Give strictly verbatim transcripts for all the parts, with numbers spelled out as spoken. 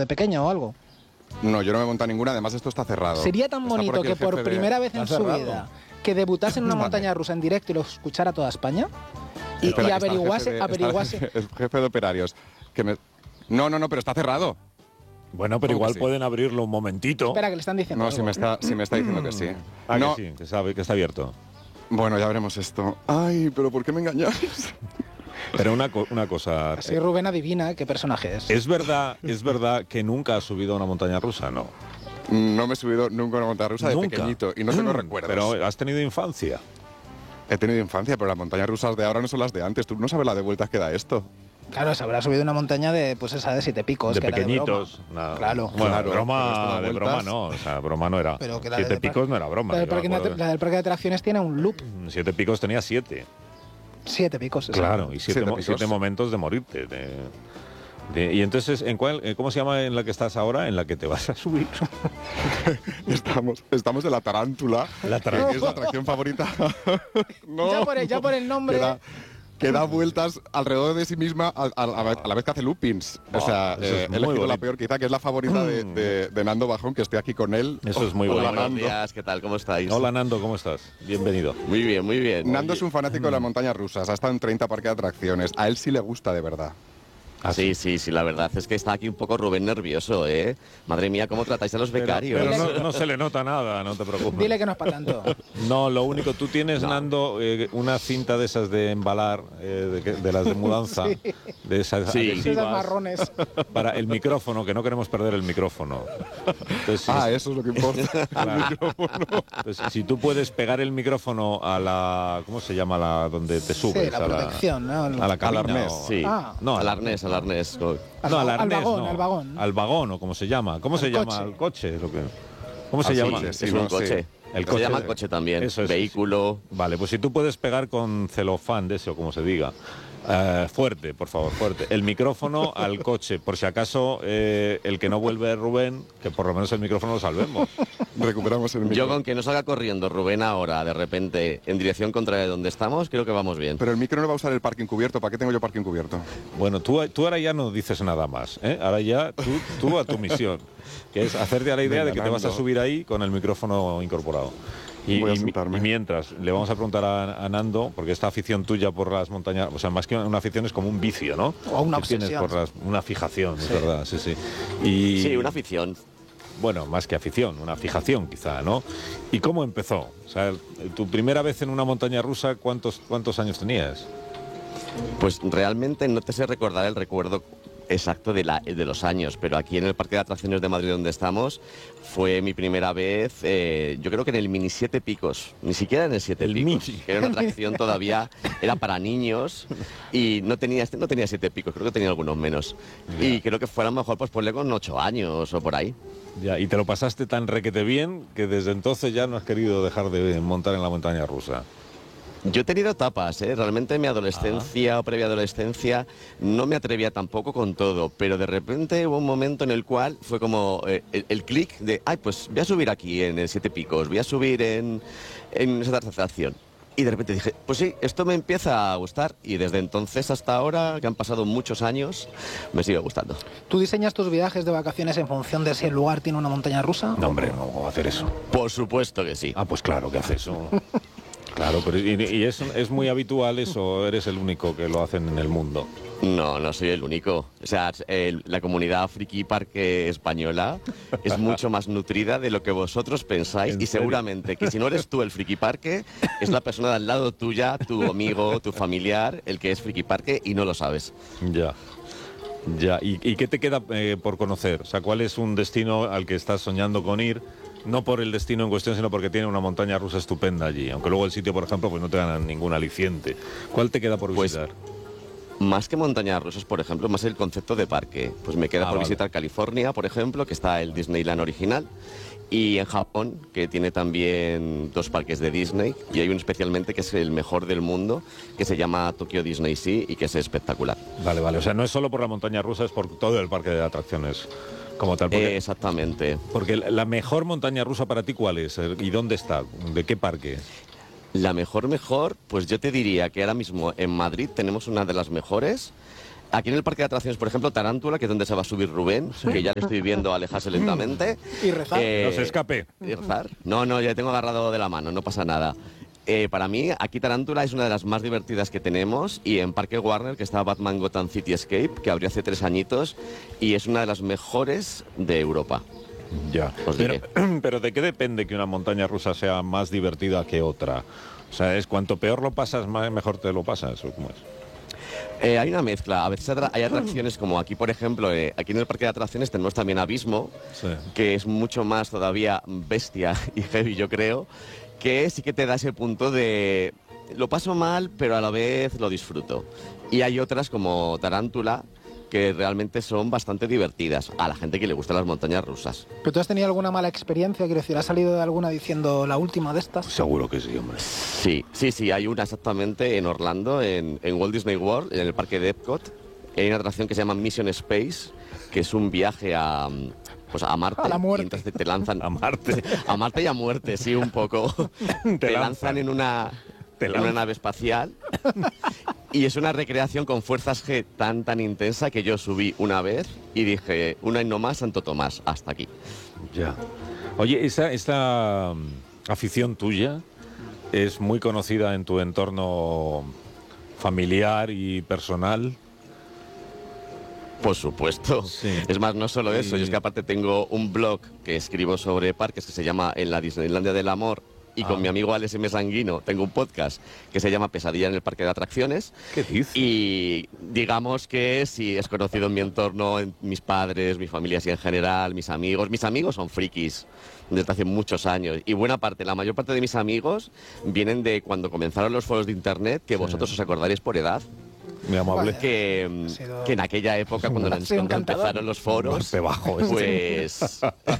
de pequeño o algo? No, yo no me he montado ninguna, además esto está cerrado. Sería tan Está bonito aquí que el jefe por de- primera vez en Está su cerrado. vida que debutase en una montaña rusa en directo y lo escuchara toda España y, Espera, y que está el averiguase, jefe de- está averiguase. El jefe de operarios. Que me... No, no, no, pero está cerrado. Bueno, pero ¿Cómo que igual sí? pueden abrirlo un momentito. Espera, que le están diciendo No, algo. si me está, si me está diciendo que sí. Ah, No, que sí, que sabe que está abierto. bueno, ya veremos esto. Ay, pero ¿por qué me engañáis? Pero una, co- una cosa. Así eh, Rubén adivina qué personaje es. ¿Es verdad, es verdad que nunca has subido a una montaña rusa? No. No me he subido nunca a una montaña rusa de Nunca. pequeñito y no tengo Mm, recuerdos. Pero has tenido infancia. He tenido infancia, pero las montañas rusas de ahora no son las de antes. Tú no sabes la de vueltas que da esto. Claro, se habrá subido una montaña de, pues esa de siete picos. De que era pequeñitos. broma. Nada. Claro. Bueno, Claro, de pero broma, esto da de broma vueltas. no. O sea, broma no era. Pero que la Siete del picos par- no era broma. La del, yo me parque, acuerdo. la del parque de atracciones tiene un loop. Siete picos tenía siete. Siete picos. exacto. Claro, y siete, Siete mo- picos. siete momentos de morirte. de- de- y entonces, ¿en cuál, eh, ¿cómo se llama en la que estás ahora? En la que te vas a subir. Estamos, estamos en la tarántula, La tarántula. que es la atracción favorita. No. Ya por el- ya por el nombre. Que da, que da vueltas alrededor de sí misma a, a- a la- a la vez que hace loopings. O sea, eso es eh, he muy elegido la bonito. peor quizá, que es la favorita de, de- de Nando Bajón, que estoy aquí con él. Eso es muy Hola, bueno. Buenos Nando. días, ¿qué tal? ¿Cómo estáis? Hola Nando, ¿cómo estás? Bienvenido. Muy bien, muy bien. Nando Oye, es un fanático de las montañas rusas, ha estado en treinta parques de atracciones. A él sí le gusta de verdad. Sí, sí, sí, la verdad es que está aquí un poco Rubén nervioso, ¿eh? Madre mía, ¿cómo tratáis a los becarios? Pero no, no se le nota nada, no te preocupes. Dile que no es para tanto. No, lo único, tú tienes, No. Nando, eh, una cinta de esas de embalar, eh, de, que- de las de mudanza, Sí. de esas Sí. adhesivas, Esas marrones. para el micrófono, que no queremos perder el micrófono. Entonces, si, Ah, eso es lo que importa. claro. Entonces, si tú puedes pegar el micrófono a la, ¿cómo se llama? La donde te subes. Sí, la a protección, ¿no? A la cabina, Al arnés. o- Sí, Ah. No, al arnés, al arnés. Al, no, al al arnés, vagón, no. al vagón. Al vagón, o como se llama. ¿Cómo se llama? coche. Al coche. Lo que, ¿Cómo se Al llama? coche, es sí, un no, coche. sí. El Se coche. llama coche también. Eso es. Vehículo. Vale, pues si tú puedes pegar con celofán de ese o como se diga, eh, fuerte, por favor, fuerte, el micrófono al coche, por si acaso eh, el que no vuelve Rubén, que por lo menos el micrófono lo salvemos. Recuperamos el micro. Yo con que no salga corriendo Rubén ahora, de repente, en dirección contraria de donde estamos, creo que vamos bien. Pero el micro no va a usar el parking cubierto. ¿Para qué tengo yo parking cubierto? Bueno, tú, tú ahora ya no dices nada más, ¿eh? Ahora ya tú, tú a tu misión, que es hacerte a la idea de que te vas a Nando. subir ahí con el micrófono incorporado. Y, Voy a y- sentarme. y mientras, le vamos a preguntar a, a Nando, porque esta afición tuya por las montañas, o sea, más que una afición es como un vicio, ¿no? O una Que tienes obsesión. por las- una fijación, es Sí. verdad, sí, sí. Y, Sí, una afición. Bueno, más que afición, una fijación quizá, ¿no? ¿Y cómo empezó? O sea, tu primera vez en una montaña rusa, ¿cuántos, cuántos años tenías? Pues realmente no te sé recordar el recuerdo exacto de, la, de los años, pero aquí en el Parque de Atracciones de Madrid donde estamos fue mi primera vez, eh, yo creo que en el Mini Siete Picos, ni siquiera en el Siete El Picos, Mini. que era una atracción todavía, era para niños y no tenía, este no tenía Siete Picos, creo que tenía algunos menos. Ya. Y creo que fuera mejor pues ponle con ocho años o por ahí. Ya, y te lo pasaste tan requete bien que desde entonces ya no has querido dejar de montar en la montaña rusa. Yo he tenido etapas, ¿eh? Realmente en mi adolescencia o previa adolescencia no me atrevía tampoco con todo, pero de repente hubo un momento en el cual fue como eh, el, el clic de, ay, pues voy a subir aquí en el Siete Picos, voy a subir en, en esa atracción. Y de repente dije, pues sí, esto me empieza a gustar y desde entonces hasta ahora, que han pasado muchos años, me sigue gustando. ¿Tú diseñas tus viajes de vacaciones en función de si el lugar tiene una montaña rusa? No, hombre, no voy a hacer eso. Por supuesto que sí. Ah, pues claro que hace eso. Claro, pero y, y es, es muy habitual eso, eres el único que lo hacen en el mundo. No, no soy el único. O sea, el- la comunidad friki parque española es mucho más nutrida de lo que vosotros pensáis ¿En y serio? seguramente que si no eres tú el friki parque, es la persona de al lado tuya, tu amigo, tu familiar, el que es friki parque y no lo sabes. Ya. Ya, ¿y, y qué te queda eh, por conocer? O sea, ¿cuál es un destino al que estás soñando con ir? No por el destino en cuestión, sino porque tiene una montaña rusa estupenda allí. Aunque luego el sitio, por ejemplo, pues no te dan ningún aliciente. ¿Cuál te queda por Pues, visitar? Más que montañas rusas, por ejemplo, más el concepto de parque. Pues me queda Ah, por vale. visitar California, por ejemplo, que está el Disneyland original. Y en Japón, que tiene también dos parques de Disney. Y hay uno especialmente que es el mejor del mundo, que se llama Tokyo Disney Sea y que es espectacular. Vale, vale. O sea, no es solo por la montaña rusa, es por todo el parque de atracciones como tal. Porque, Eh, exactamente. porque la mejor montaña rusa para ti, ¿cuál es? ¿Y dónde está? ¿De qué parque? La mejor, mejor, pues yo te diría que ahora mismo en Madrid tenemos una de las mejores. Aquí en el parque de atracciones, por ejemplo, Tarántula, que es donde se va a subir Rubén, sí. que ya le estoy viendo alejarse lentamente. Y rezar. Eh, no se escape. ¿Y rezar? No, no, ya tengo agarrado de la mano, no pasa nada. Eh, para mí, aquí Tarántula es una de las más divertidas que tenemos, y en Parque Warner, que está Batman Gotham City Escape, que abrió hace tres añitos, y es una de las mejores de Europa. Ya, pero, pero ¿de qué depende que una montaña rusa sea más divertida que otra? O sea, ¿es cuanto peor lo pasas, más, mejor te lo pasas? ¿O cómo es? Eh, hay una mezcla. A veces hay atracciones como aquí, por ejemplo, eh, aquí en el parque de atracciones tenemos también Abismo, sí. que es mucho más todavía bestia y heavy, yo creo, que sí que te da ese punto de lo paso mal, pero a la vez lo disfruto. Y hay otras como Tarántula, que realmente son bastante divertidas a la gente que le gustan las montañas rusas. ¿Pero tú has tenido alguna mala experiencia? Quiero decir, ¿has salido de alguna diciendo la última de estas? Seguro que sí, hombre. Sí, sí, sí, hay una exactamente en Orlando, en, en Walt Disney World, en el parque de Epcot. Hay una atracción que se llama Mission Space, que es un viaje a... pues a Marte. A la muerte. Y entonces te lanzan... A Marte. A Marte y a muerte, sí, un poco. te, te lanzan, lanzan en una... en una nave espacial y es una recreación con fuerzas G tan tan intensa que yo subí una vez y dije, una y no más, Santo Tomás, hasta aquí. Ya. Oye, esa, esta um, afición tuya es muy conocida en tu entorno familiar y personal. Por supuesto. Sí. Es más, no solo eso, sí. yo es que aparte tengo un blog que escribo sobre parques que se llama En la Disneylandia del Amor. Y con ah. mi amigo Alex M. Sanguino tengo un podcast que se llama Pesadilla en el Parque de Atracciones. ¿Qué dices? Y digamos que sí, es conocido en mi entorno, en mis padres, mi familia así en general, mis amigos. Mis amigos son frikis desde hace muchos años. Y buena parte, la mayor parte de mis amigos vienen de cuando comenzaron los foros de internet, que sí. vosotros os acordaréis por edad. Muy amable. Que, que en aquella época, cuando, cuando empezaron los foros, bajo, pues...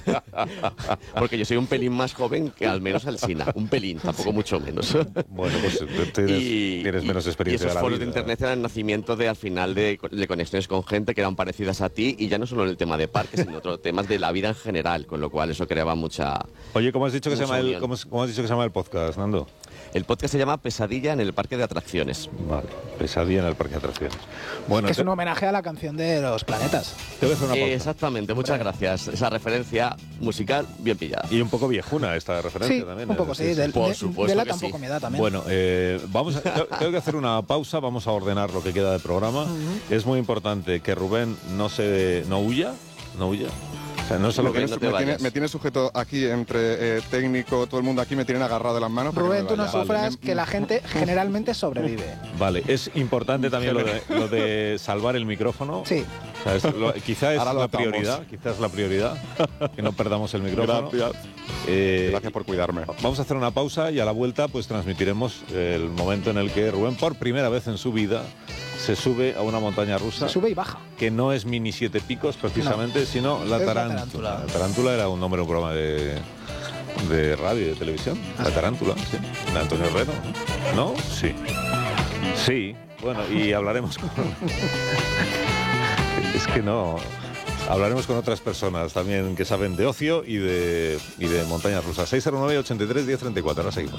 porque yo soy un pelín más joven que al menos Alsina, un pelín, tampoco mucho menos. Bueno, pues tienes, y, tienes menos experiencia. Y esos de la foros vida. de internet eran el nacimiento de, al final, de, de conexiones con gente que eran parecidas a ti, y ya no solo en el tema de parques, sino otros temas de la vida en general, con lo cual eso creaba mucha... Oye, ¿cómo has dicho que se llama el, cómo, cómo has dicho que se llama el podcast, Nando? El podcast se llama Pesadilla en el Parque de Atracciones. Vale, Pesadilla en el Parque de Atracciones. Bueno, es te... un homenaje a la canción de Los Planetas. Te voy a hacer una pausa. Eh, exactamente, muchas gracias. Esa referencia musical bien pillada. Y un poco viejuna esta referencia sí, también. un poco, sí. Del, Por de, supuesto de la que tampoco sí. me da también. Bueno, eh, vamos a, tengo que hacer una pausa, vamos a ordenar lo que queda del programa. Uh-huh. Es muy importante que Rubén no se no huya, no huya. O sea, no solo me, que tiene, no me, tiene, me tiene sujeto aquí entre eh, técnico, todo el mundo aquí me tienen agarrado de las manos. Rubén, tú no vaya. sufras, vale. que la gente generalmente sobrevive. Vale, es importante también lo de, lo de salvar el micrófono. Sí. O sea, es lo, quizá es la prioridad, quizás la prioridad, que no perdamos el micrófono. Gracias. Eh, Gracias por cuidarme. Vamos a hacer una pausa y a la vuelta pues transmitiremos el momento en el que Rubén, por primera vez en su vida, se sube a una montaña rusa. Se sube y baja. Que no es Mini Siete Picos precisamente, no. sino la tarántula. la tarántula. La tarántula era un nombre, un programa de, de radio y de televisión. Ah, la tarántula, sí. De Antonio Herrero. ¿No? Sí. Sí. Bueno, y hablaremos con... es que no... Hablaremos con otras personas también que saben de ocio y de, y de montañas rusas. seis cero nueve, ochenta y tres, diez treinta y cuatro. Ahora seguimos.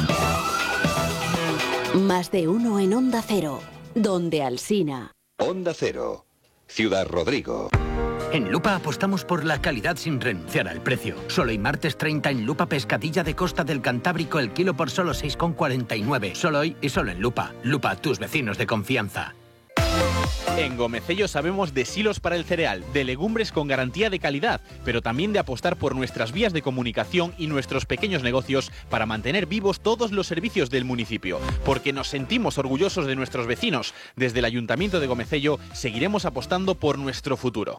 Más de uno en Onda Cero. Donde Alsina. Onda Cero, Ciudad Rodrigo. En Lupa apostamos por la calidad sin renunciar al precio. Solo hoy martes treinta en Lupa pescadilla de Costa del Cantábrico el kilo por solo seis con cuarenta y nueve. Solo hoy y solo en Lupa. Lupa, tus vecinos de confianza. En Gomecello sabemos de silos para el cereal, de legumbres con garantía de calidad, pero también de apostar por nuestras vías de comunicación y nuestros pequeños negocios para mantener vivos todos los servicios del municipio, porque nos sentimos orgullosos de nuestros vecinos. Desde el Ayuntamiento de Gomecello seguiremos apostando por nuestro futuro.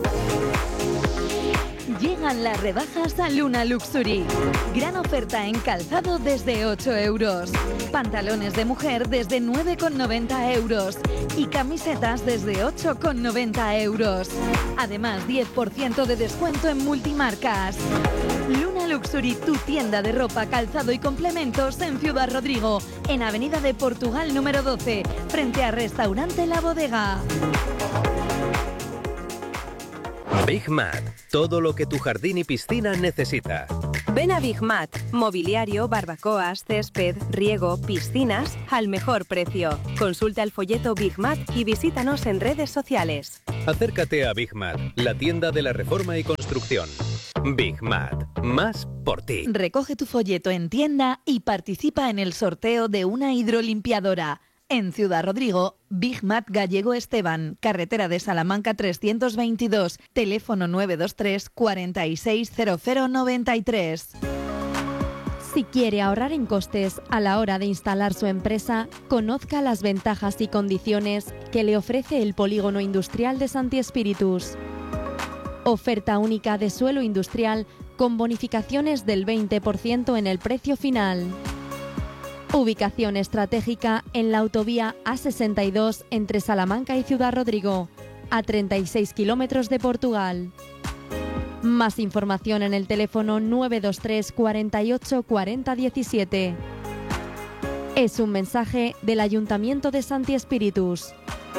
Llegan las rebajas a Luna Luxury. Gran oferta en calzado desde ocho euros. Pantalones de mujer desde nueve con noventa euros. Y camisetas desde ocho con noventa euros. Además, diez por ciento de descuento en multimarcas. Luna Luxury, tu tienda de ropa, calzado y complementos en Ciudad Rodrigo. En Avenida de Portugal número doce, frente al restaurante La Bodega. Big Mat, todo lo que tu jardín y piscina necesita. Ven a Big Mat, mobiliario, barbacoas, césped, riego, piscinas, al mejor precio. Consulta el folleto Big Mat y visítanos en redes sociales. Acércate a Big Mat, la tienda de la reforma y construcción. Big Mat, más por ti. Recoge tu folleto en tienda y participa en el sorteo de una hidrolimpiadora. En Ciudad Rodrigo, Big Mat Gallego Esteban, carretera de Salamanca trescientos veintidós, teléfono nueve dos tres, cuarenta y seis, cero cero noventa y tres. Si quiere ahorrar en costes a la hora de instalar su empresa, conozca las ventajas y condiciones que le ofrece el Polígono Industrial de Santi Espíritus. Oferta única de suelo industrial con bonificaciones del veinte por ciento en el precio final. Ubicación estratégica en la autovía A sesenta y dos entre Salamanca y Ciudad Rodrigo, a treinta y seis kilómetros de Portugal. Más información en el teléfono nueve dos tres, cuarenta y ocho, cuarenta diecisiete. Es un mensaje del Ayuntamiento de Santi Espíritus.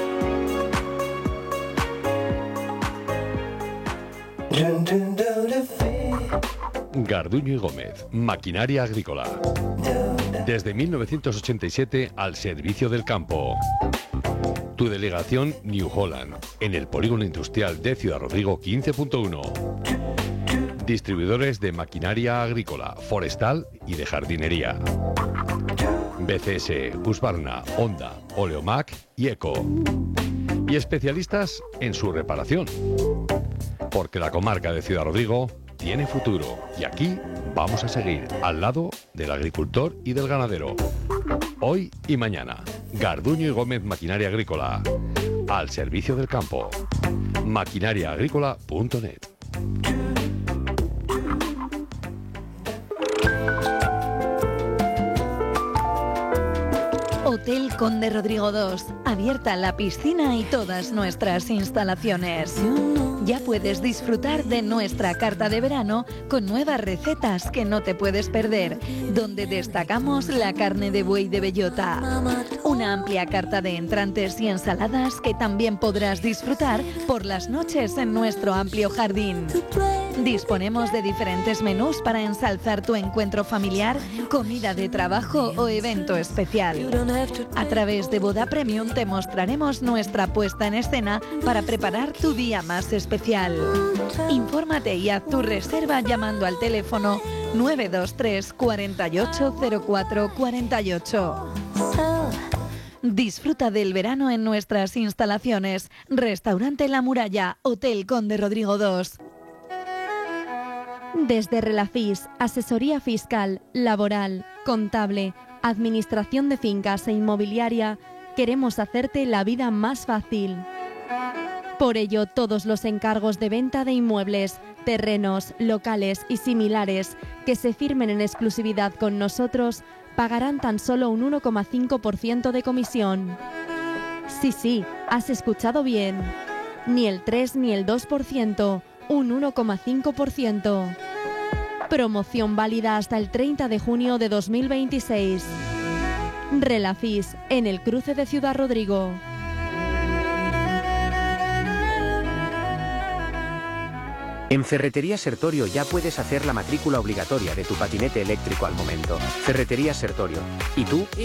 Garduño y Gómez, maquinaria agrícola. Desde mil novecientos ochenta y siete al servicio del campo. Tu delegación New Holland, en el Polígono Industrial de Ciudad Rodrigo quince punto uno. Distribuidores de maquinaria agrícola, forestal y de jardinería. B C S, Husqvarna, Honda, Oleomac y Eco. Y especialistas en su reparación. Porque la comarca de Ciudad Rodrigo tiene futuro y aquí vamos a seguir al lado del agricultor y del ganadero. Hoy y mañana, Garduño y Gómez Maquinaria Agrícola, al servicio del campo. maquinaria agrícola punto net. Hotel Conde Rodrigo dos, abierta la piscina y todas nuestras instalaciones. Ya puedes disfrutar de nuestra carta de verano con nuevas recetas que no te puedes perder, donde destacamos la carne de buey de bellota. Una amplia carta de entrantes y ensaladas que también podrás disfrutar por las noches en nuestro amplio jardín. Disponemos de diferentes menús para ensalzar tu encuentro familiar, comida de trabajo o evento especial. A través de Boda Premium te mostraremos nuestra puesta en escena para preparar tu día más especial. Infórmate y haz tu reserva llamando al teléfono nueve dos tres, cuarenta y ocho, cero cuatro cuarenta y ocho. Disfruta del verano en nuestras instalaciones. Restaurante La Muralla, Hotel Conde Rodrigo dos. Desde Relafis, asesoría fiscal, laboral, contable, administración de fincas e inmobiliaria, queremos hacerte la vida más fácil. Por ello, todos los encargos de venta de inmuebles, terrenos, locales y similares que se firmen en exclusividad con nosotros pagarán tan solo un uno coma cinco por ciento de comisión. Sí, sí, has escuchado bien. Ni el tres ni el dos por ciento, un uno coma cinco por ciento. Promoción válida hasta el treinta de junio de dos mil veintiséis. Relafis, en el cruce de Ciudad Rodrigo. En Ferretería Sertorio ya puedes hacer la matrícula obligatoria de tu patinete eléctrico al momento. Ferretería Sertorio. ¿Y tú?